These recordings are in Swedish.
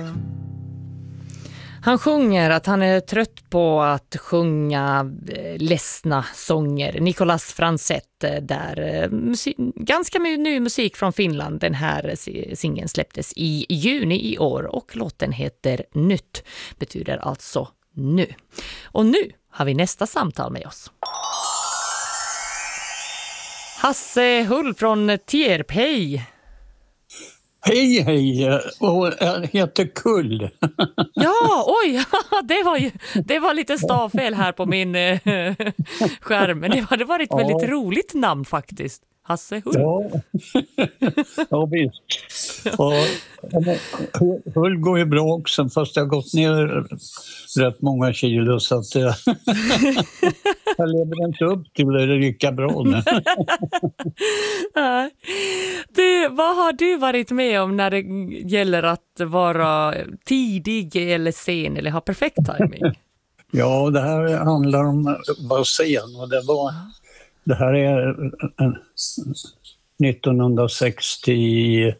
Han sjunger att han är trött på att sjunga ledsna sånger. Nicolas Franzett där ganska ny musik från Finland. Den här singeln släpptes i juni i år och låten heter Nytt, betyder alltså nu. Och nu har vi nästa samtal med oss. Hasse Hull från Tierp, hej! Hej, och jag heter Kull. Ja, oj, det var lite stavfel här på min skärm. Men det var ett väldigt roligt namn faktiskt. Hasse Hull. Ja, ja visst. Och Hull går ju bra också, fast jag har gått ner rätt många kilo så att jag lever inte upp till det lika bra nu. Du, vad har du varit med om när det gäller att vara tidig eller sen eller ha perfekt timing? Ja, det här handlar om att vara sen och det här är 1965.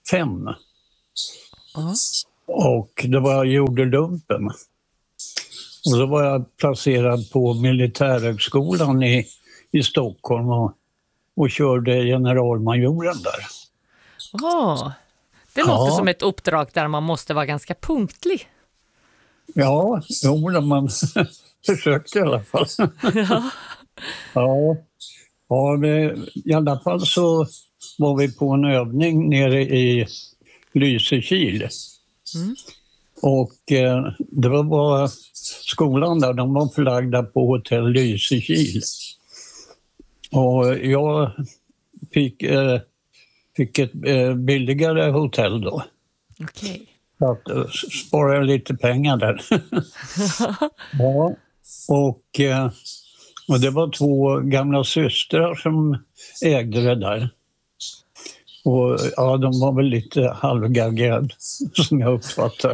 Och det var jordlumpen. Och så var jag placerad på militärhögskolan i Stockholm och körde generalmajoren där. Det låter som ett uppdrag där man måste vara ganska punktlig. Ja, man försökte i alla fall. I alla fall så var vi på en övning nere i Lysekil. Och det var bara skolan där, de var förlagda på hotell Lysekil. Och jag fick ett billigare hotell då. Okej. Så att spara lite pengar där. Ja, och det var 2 gamla systrar som ägde det där. Och ja, de var väl lite halvgaggade som jag uppfattar.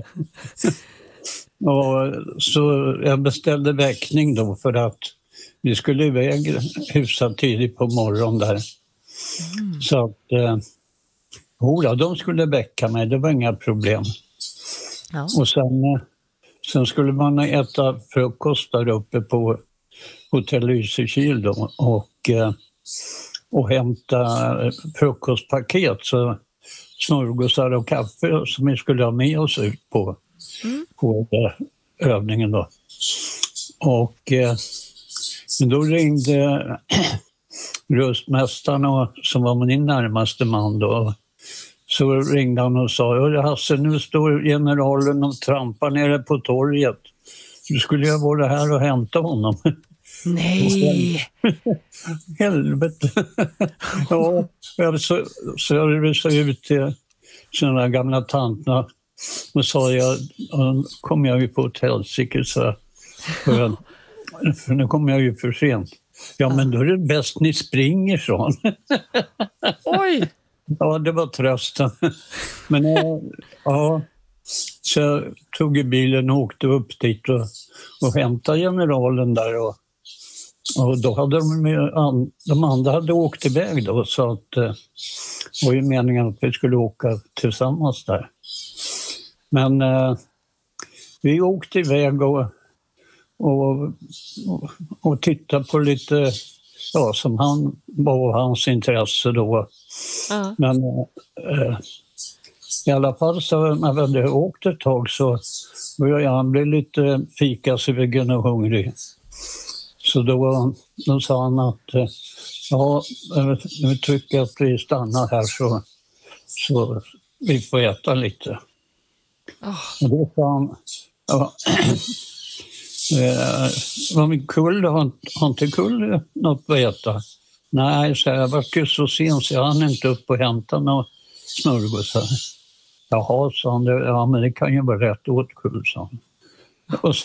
Och så jag beställde väckning då för att vi skulle iväg hyfsat tidigt på morgonen där. Så att de skulle väcka mig, det var inga problem. Ja. Och sen skulle man äta frukost där uppe på hotell Lysekil då och hämta frukostpaket, så smörgåsar och kaffe som vi skulle ha med oss ut på övningen då. Och då ringde röstmästaren som var min närmaste man då. Så ringde han och sa: Hasse, nu står generalen och trampar nere på torget. Du skulle jag vara här och hämta honom. Nej! Helvete! Ja, så rusade ut till sina gamla tanterna och sa kom jag ju på ett helsike, för nu kommer jag ju för sent. Ja, men då är det bäst ni springer, sa han. Oj! Ja, det var trösten. Men så jag tog i bilen och åkte upp dit och hämtade generalen där. Och då hade de andra hade åkt iväg då, så att det var ju meningen att vi skulle åka tillsammans där. Men vi åkte iväg och tittade på lite, som han var hans intresse då. Men i alla fall så när vi hade åkt ett tag så började han bli lite fikasugen och hungrig. Så då sa han att nu tycker jag att vi stannar här så vi får äta lite. Och då sa han, var min Kull, har inte Kull något att äta? Nej, så jag var ju så sent så jag hann inte upp och hämta några smörgåsar. Jaha, sa han, ja men det kan ju vara rätt åt Kull, sa han. Och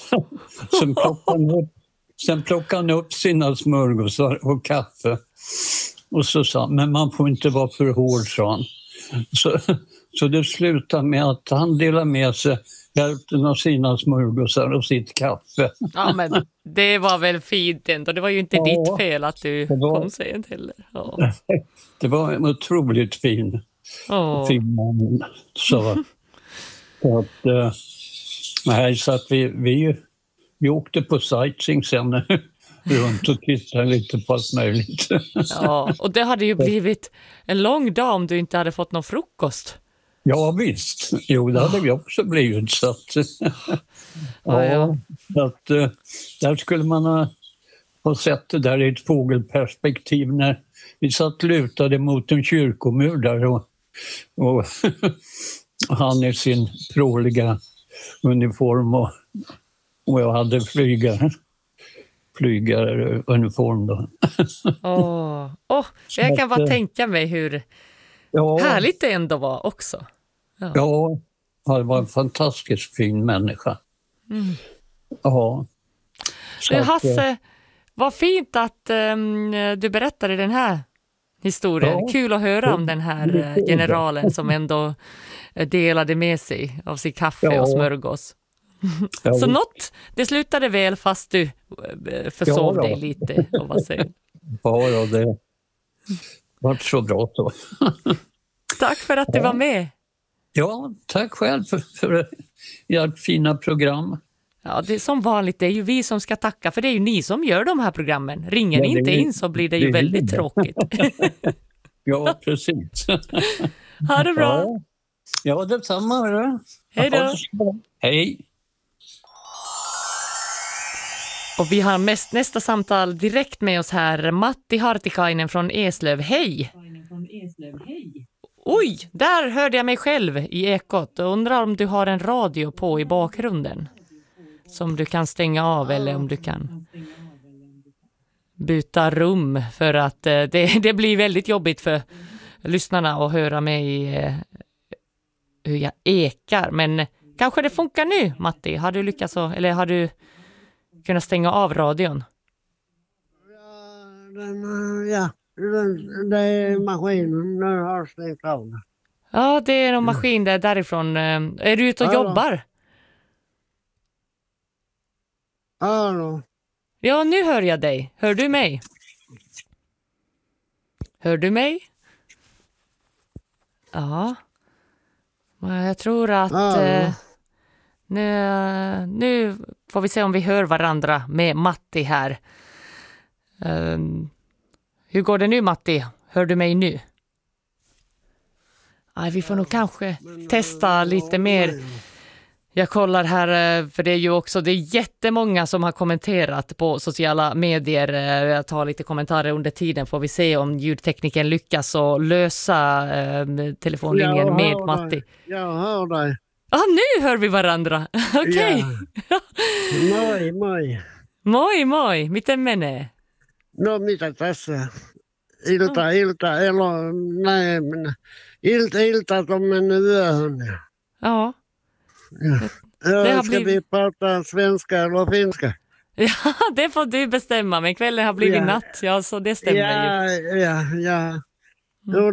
sen plockade han upp sina smörgåsar och kaffe. Och så sa han, men man får inte vara för hård, sa han. Så det slutade med att han delade med sig hälften av sina smörgåsar och sitt kaffe. Ja, men det var väl fint ändå. Det var ju inte ditt fel att du kom sent heller. Ja. Det var en otroligt fin man. Så. Så att, nej, så att vi åkte på sightseeing sen runt och tittade lite på allt möjligt. Ja, och det hade ju blivit en lång dag om du inte hade fått någon frukost. Ja visst, jo det hade vi också blivit. Så att, Ja. så att där skulle man ha sett det där i ett fågelperspektiv när vi satt lutade mot en kyrkomur där och han i sin pråliga uniform och jag hade flygaruniform då. Jag kan bara tänka mig hur härligt det ändå var också. Ja, det var en fantastiskt fin människa. Ja. Men Hasse, vad fint att du berättade den här historien. Kul att höra om den här generalen som ändå delade med sig av sin kaffe och smörgås. Så det slutade väl fast du försov dig lite och var sen. Ja, det var så bra så. Tack för att du var med. Ja, tack själv för ert fina program. Ja, det är som vanligt, det är ju vi som ska tacka, för det är ju ni som gör de här programmen. Ringer ni inte in så blir det ju väldigt tråkigt. Ja, precis. Ha det bra. Ja, detsamma. Hej då. Hej. Och vi har nästa samtal direkt med oss här. Matti Hartikainen från Eslöv. Hej! Oj, där hörde jag mig själv i ekot. Jag undrar om du har en radio på i bakgrunden som du kan stänga av eller om du kan byta rum, för att det blir väldigt jobbigt för lyssnarna att höra mig hur jag ekar. Men kanske det funkar nu, Matti. Har du lyckats eller har du kunnat stänga av radion? Det är maskinen. Nu har jag stängt av den. Ja, det är någon maskin därifrån. Är du ute och jobbar? Hallå. Ja, nu hör jag dig. Hör du mig? Hör du mig? Ja. Men jag tror att nu får vi se om vi hör varandra med Matti här. Hur går det nu, Matti? Hör du mig nu? Nej, vi får nog kanske testa lite mer. Jag kollar här, för det är jättemånga som har kommenterat på sociala medier. Jag tar lite kommentarer under tiden, får vi se om ljudtekniken lyckas att lösa telefonlinjen med Matti. Jag hör dig. Nu hör vi varandra. Okej. Moi. Miten menee? No mitä tässä? Ilta, iltat on mennyt yöhön. Ja. Ska vi prata svenska eller finska? Ja, det får du bestämma, men kvällen har blivit natt, ja, så det stämmer ju. Ja. Jo,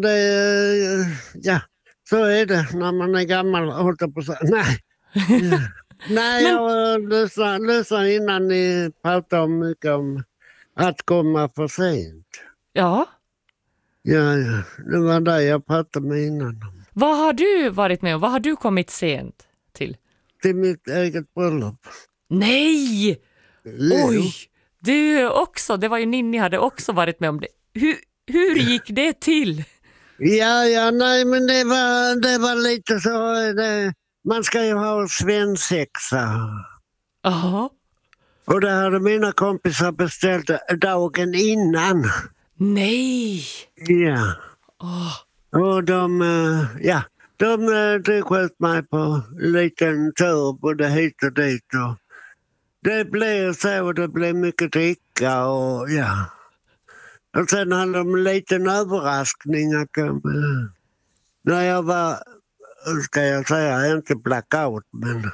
så är det när man är gammal, håller på så. Nej. Nej, jag lyssnade innan ni pratade mycket om att komma för sent. Ja. Ja, det var det jag pratade med innan. Vad har du varit med om? Vad har du kommit sent till? Till mitt eget bröllop. Nej! Jo. Oj! Du också, det var ju Ninni hade också varit med om det. Hur gick det till? Ja, nej, men det var lite så. Man ska ju ha svensexa. Jaha. Och det hade mina kompisar beställt dagen innan. Nej! Ja. Och de drog ut mig på en liten tur både hit och dit. Och det blev så, det blev mycket dricka och ja. Och sen hade de en liten överraskning att när jag var, ska jag säga, inte blackout, men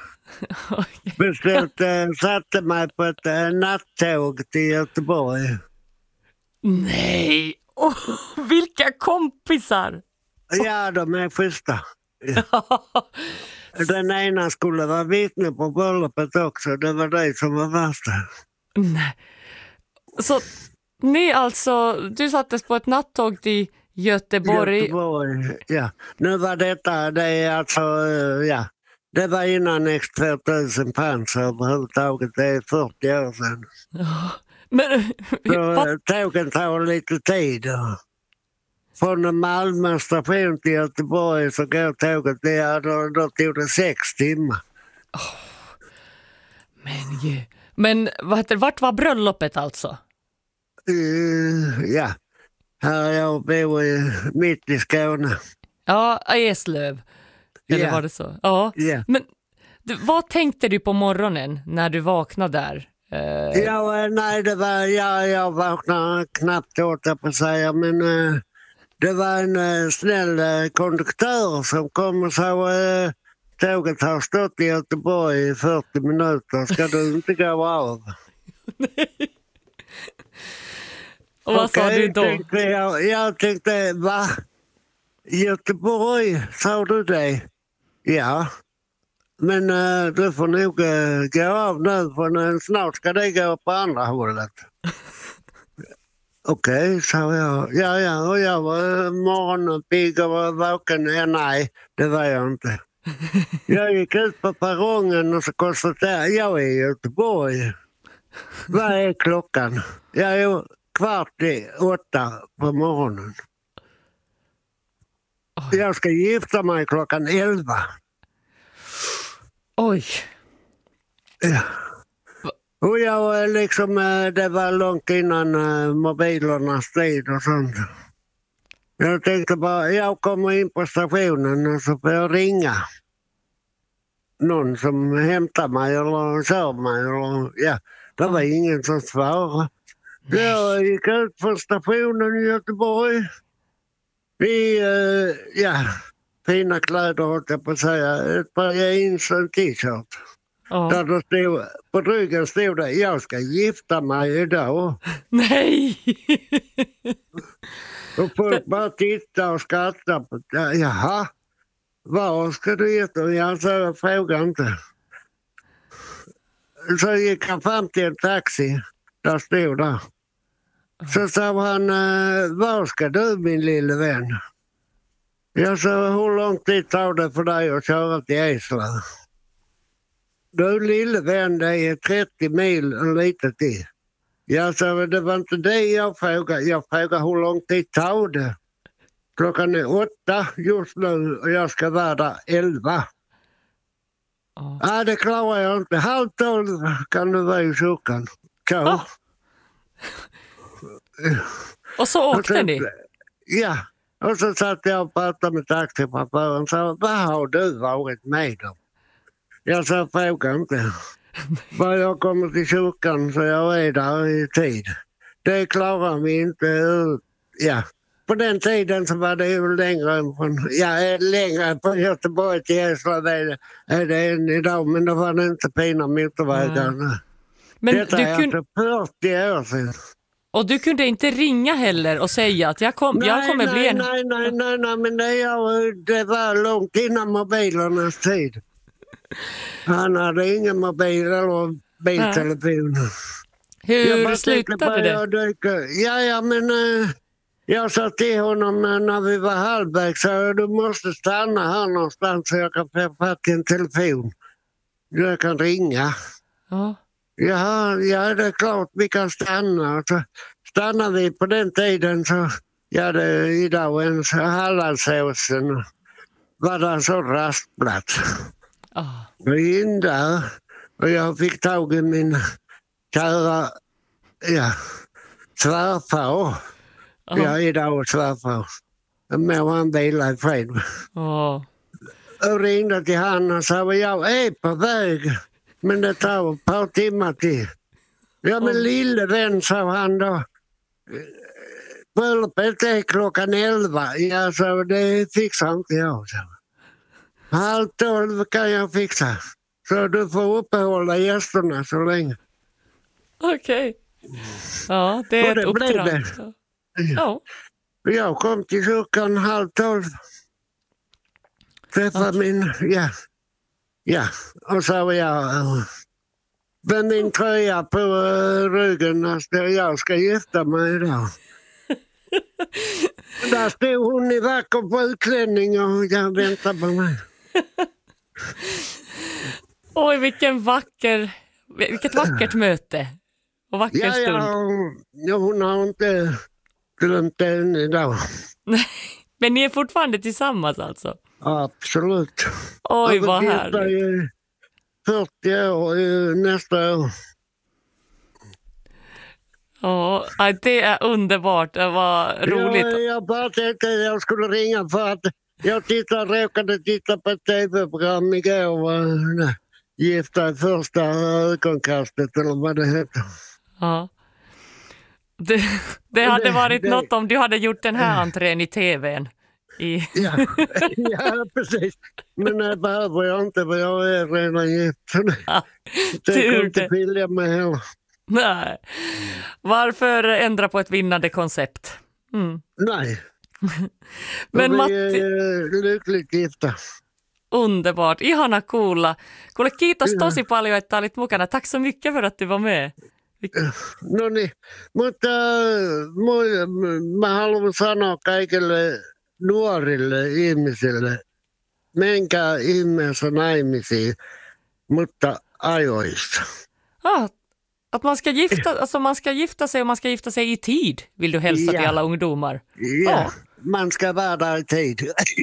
satte mig på ett nattåg till Göteborg. Nej! Vilka kompisar! Ja, de är schyssta. Ja. Den ena skulle vara vittne på bröllopet också. Det var det som var värsta. Nej. Så du sattes på ett nattåg till Göteborg. Ja. Nu var det är alltså, Det var innan X2000 fanns överhuvudtaget. Det är 40 år sedan. Men Så tågen tar lite tid. Från Malmö station till Göteborg så går tåget. Då tog det 6 timmar. Men vart var bröllopet alltså? Ja, här jag bor mitt i Skåne. Ja, Eslöv. Eller var det så? Ja. Ja. Men vad tänkte du på morgonen när du vaknade där? Jag vaknade knappt åt jag på att säga, men det var en snäll konduktör som kom och sa tåget har stått i Göteborg i 40 minuter, ska du inte gå av? Och vad sa du då? Jag tänkte, va? Göteborg, sa du det? Ja. Men du får nog gå av nu, för snart ska det gå på andra hållet. Okej, sa jag. Ja, och jag var morgonpigg och var vaken. Ja, nej, det var jag inte. Jag gick ut på perrongen och så konstaterade jag är i Göteborg. Vad är klockan? Jag är 7:15 på morgonen. Jag ska gifta mig 11:00. Oj. Ja. Och jag liksom, det var långt innan mobilernas tid och sånt. Jag tänkte bara, jag kommer in på stationen och så får jag ringa någon som hämtar mig eller kör mig. Eller, ja, det var ingen som svarade. Jag gick ut på stationen i Göteborg. Fina kläder håller jag på att säga. Ett par jeans och en t-shirt. Där det stod, på ryggen stod det, jag ska gifta mig idag. Nej! Och folk bara tittade och skrattade. Jaha, var ska du gifta dig? Jag frågade inte. Så gick han fram till en taxi. Där stod där. Så sa han, var ska du min lille vän? Jag sa, hur lång tid tar det för dig att köra till Eslöv? Du lille vän, det är 30 mil och lite till. Jag sa, det var inte det jag frågade. Jag frågade hur lång tid tar det? Klockan är 8 just nu och jag ska vara där 11. Det klarar jag inte. 11:30 kan du vara i kyrkan. Och så åkte ni? Ja, och så satt jag och pratade med taxichauffören och sa, vad har du varit med om? Jag sa, fråga inte. Bara jag kommer till kyrkan så jag är där i tid. Det klarar vi inte. Ja, på den tiden så var det ju längre på Göteborg till Eslöv är det än idag, men då var det inte fina motorvägar. Men detta är alltså 40 år sedan. Och du kunde inte ringa heller och säga att jag kommer bli en... Nej, men det var långt innan mobilernas tid. Han hade ingen mobil eller biltelefon. Hur slutade det? Jag sa till honom när vi var halvvägs, så du måste stanna här någonstans så jag kan få fatt i en telefon. Jag kan ringa. Ja, det är klart vi kan stanna. Så stannar vi på den tiden så, idag en Hallandsåsen var det så rastplats. Och in där och jag fick tag i min kära svärfar. Idag svärfar. Må han vila i fred. Och ringde till han och sa, jag är på väg. Men det tar ett par timmar till. Ja, men lille vän, sa han då. Bröllopet är klockan 11. Ja, så det fixar inte jag. 11:30 kan jag fixa. Så du får uppehålla gästerna så länge. Okej. Ja, det är ett uppdrag. Ja. Jag kom till kyrkan 11:30. Träffade min... Ja, och så var jag med min tröja på ryggen när jag ska gifta mig idag. Där stod hon i vacker på utlänning och jag väntade på mig. Oj, vilket vackert möte. Och vacker stund. Ja, hon har inte glömt det än idag. Men ni är fortfarande tillsammans alltså? Absolut. Oj, vad härligt. 40 år nästa år. Ja, det är underbart. Det var roligt. Ja, jag bara tänkte att jag skulle ringa för att jag råkade titta på ett tv-program igår. Gifta i första ögonkastet eller vad det heter. Ja. Det hade varit något om du hade gjort den här entrén i tvn. Ja, precis. Men det behöver jag inte för jag är redan gift. Det kan inte skilja mig heller. Nej. Varför ändra på ett vinnande koncept? Nej. Men vi Matti... är lyckligt gifta. Underbart. Ihana kuulla. Kuule, kiitos tosi paljon, että olit mukana. Tack så mycket för att du var med. No niin, mutta mä haluan sanoa kaikille nuorille ihmisille, menkää ihmeessä naimisiin, mutta ajoissa. Att man ska gifta sig och man ska gifta sig i tid, vill du hälsa till alla ungdomar? Ja, man ska vara där i tid.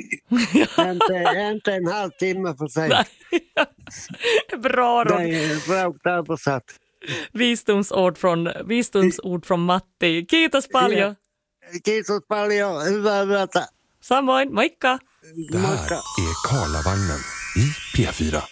inte en halvtimme för sig. Bra råd. Det är rakt översatt. Visdomsord från Matti. Kiitos paljon. Kiitos paljon. Hyvää yötä. Samoin. Moikka. Det här är Karlavagnen i P4.